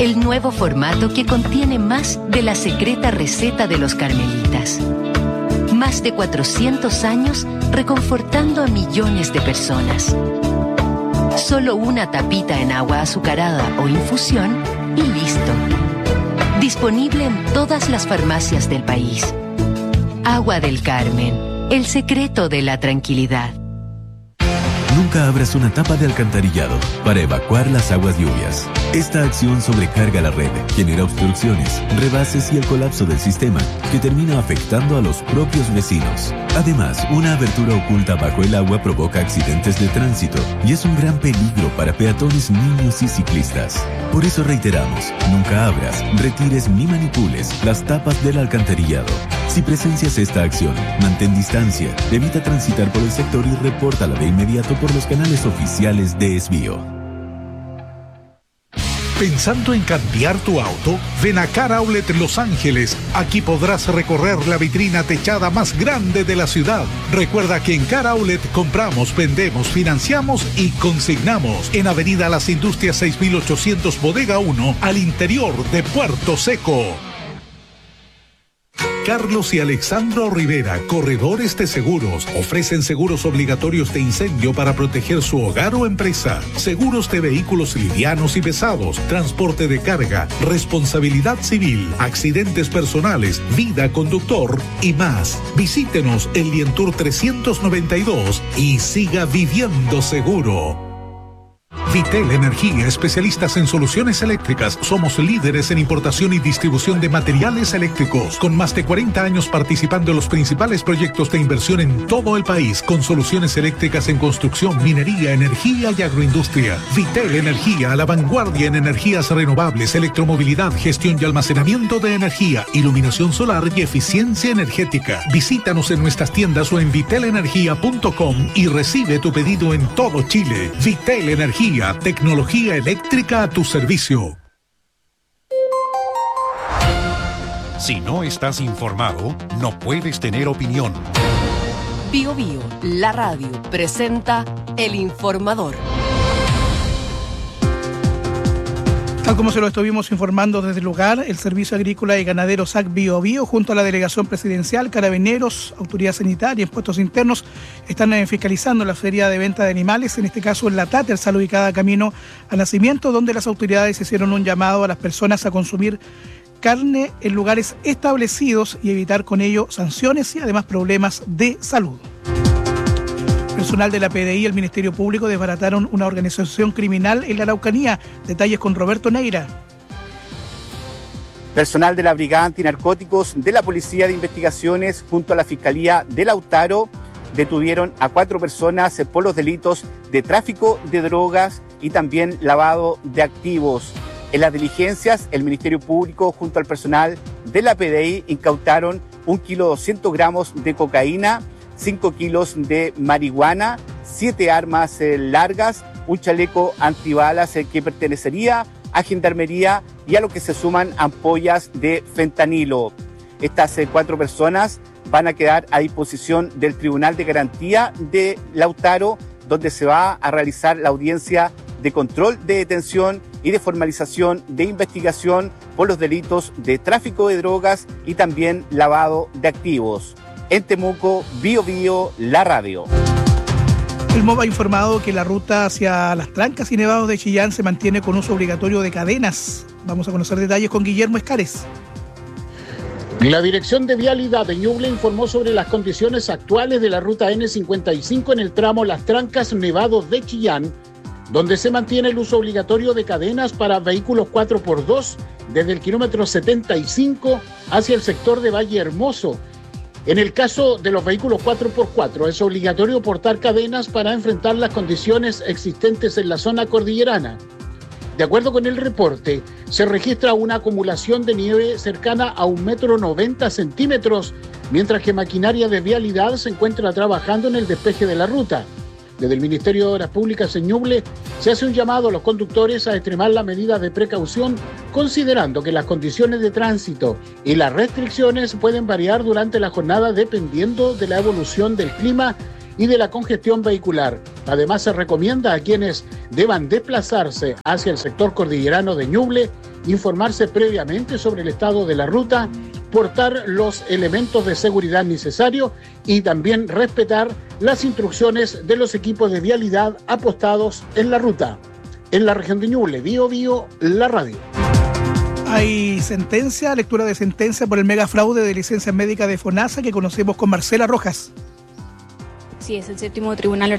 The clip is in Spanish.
el nuevo formato que contiene más de la secreta receta de los carmelitas. Más de 400 años reconfortando a millones de personas. Solo una tapita en agua azucarada o infusión y listo. Disponible en todas las farmacias del país. Agua del Carmen, el secreto de la tranquilidad. Nunca abras una tapa de alcantarillado para evacuar las aguas lluvias. Esta acción sobrecarga la red, genera obstrucciones, rebases y el colapso del sistema, que termina afectando a los propios vecinos. Además, una abertura oculta bajo el agua provoca accidentes de tránsito y es un gran peligro para peatones, niños y ciclistas. Por eso reiteramos, nunca abras, retires ni manipules las tapas del alcantarillado. Si presencias esta acción, mantén distancia, evita transitar por el sector y repórtala de inmediato por los canales oficiales de Esvío. ¿Pensando en cambiar tu auto? Ven a Car Outlet Los Ángeles. Aquí podrás recorrer la vitrina techada más grande de la ciudad. Recuerda que en Car Outlet compramos, vendemos, financiamos y consignamos. En Avenida Las Industrias 6800 Bodega 1, al interior de Puerto Seco. Carlos y Alexandro Rivera, corredores de seguros, ofrecen seguros obligatorios de incendio para proteger su hogar o empresa, seguros de vehículos livianos y pesados, transporte de carga, responsabilidad civil, accidentes personales, vida conductor y más. Visítenos en Lientour 392 y siga viviendo seguro. Vitel Energía, especialistas en soluciones eléctricas. Somos líderes en importación y distribución de materiales eléctricos, con más de 40 años participando en los principales proyectos de inversión en todo el país, con soluciones eléctricas en construcción, minería, energía y agroindustria. Vitel Energía, a la vanguardia en energías renovables, electromovilidad, gestión y almacenamiento de energía, iluminación solar y eficiencia energética. Visítanos en nuestras tiendas o en vitelenergia.com y recibe tu pedido en todo Chile. Vitel Energía, tecnología eléctrica a tu servicio. Si no estás informado, no puedes tener opinión. Bío Bío, la radio, presenta El Informador. Tal como se lo estuvimos informando desde el lugar, el Servicio Agrícola y Ganadero SAC Bío Bío, junto a la Delegación Presidencial, Carabineros, Autoridad Sanitaria, Impuestos Internos, están fiscalizando la feria de venta de animales, en este caso en La Tattersall, ubicada camino a Nacimiento, donde las autoridades hicieron un llamado a las personas a consumir carne en lugares establecidos y evitar con ello sanciones y además problemas de salud. Personal de la PDI y el Ministerio Público desbarataron una organización criminal en la Araucanía. Detalles con Roberto Neira. Personal de la Brigada Antinarcóticos de la Policía de Investigaciones junto a la Fiscalía de Lautaro detuvieron a 4 personas por los delitos de tráfico de drogas y también lavado de activos. En las diligencias, el Ministerio Público junto al personal de la PDI incautaron 1,2 kg de cocaína, 5 kilos de marihuana, 7 armas largas, un chaleco antibalas que pertenecería a Gendarmería y a lo que se suman ampollas de fentanilo. Estas 4 personas van a quedar a disposición del Tribunal de Garantía de Lautaro, donde se va a realizar la audiencia de control de detención y de formalización de investigación por los delitos de tráfico de drogas y también lavado de activos. En Temuco, Bío Bío, la radio. El MOB ha informado que la ruta hacia las Trancas y Nevados de Chillán se mantiene con uso obligatorio de cadenas. Vamos a conocer detalles con Guillermo Escares. La Dirección de Vialidad de Ñuble informó sobre las condiciones actuales de la ruta N55 en el tramo Las Trancas Nevados de Chillán, donde se mantiene el uso obligatorio de cadenas para vehículos 4x2 desde el kilómetro 75 hacia el sector de Valle Hermoso. En el caso de los vehículos 4x4 es obligatorio portar cadenas para enfrentar las condiciones existentes en la zona cordillerana. De acuerdo con el reporte, se registra una acumulación de nieve cercana a 1,90 m, mientras que maquinaria de vialidad se encuentra trabajando en el despeje de la ruta. Desde el Ministerio de Obras Públicas en Ñuble se hace un llamado a los conductores a extremar las medidas de precaución, considerando que las condiciones de tránsito y las restricciones pueden variar durante la jornada dependiendo de la evolución del clima y de la congestión vehicular. Además, se recomienda a quienes deban desplazarse hacia el sector cordillerano de Ñuble informarse previamente sobre el estado de la ruta, portar los elementos de seguridad necesarios y también respetar las instrucciones de los equipos de vialidad apostados en la ruta. En la región de Ñuble, Bío Bío, la radio. Hay lectura de sentencia por el megafraude de licencias médicas de FONASA que conocemos con Marcela Rojas. Sí, es el séptimo tribunal